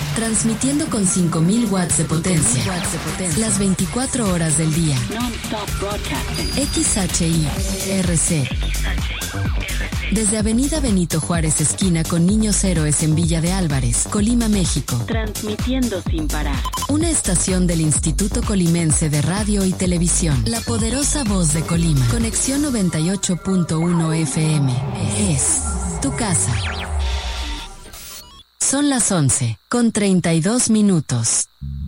Transmitiendo con 5000 watts de potencia. Las 24 horas del día. XHI-RC. Desde Avenida Benito Juárez, esquina con Niños Héroes en Villa de Álvarez, Colima, México. Transmitiendo sin parar. Una estación del Instituto Colimense de Radio y Televisión. La poderosa voz de Colima. Conexión 98.1 FM. Es tu casa. Son las 11:32.